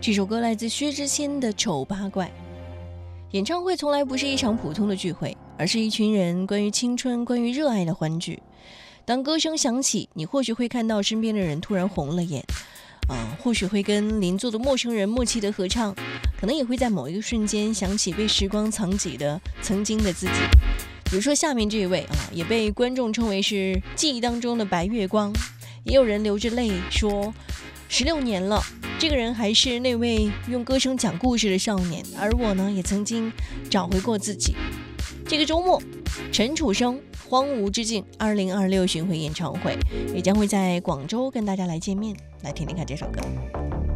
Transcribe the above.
这首歌来自薛之谦的《丑八怪》。演唱会从来不是一场普通的聚会，而是一群人关于青春、关于热爱的欢聚。当歌声响起，你或许会看到身边的人突然红了眼，或许会跟邻座的陌生人默契的合唱，可能也会在某一个瞬间想起被时光藏起的曾经的自己。比如说下面这一位也被观众称为是记忆当中的白月光，也有人流着泪说16年了，这个人还是那位用歌声讲故事的少年，而我呢也曾经找回过自己。这个周末陈楚生荒芜之境2026巡回演唱会也将会在广州跟大家来见面，来听听看这首歌。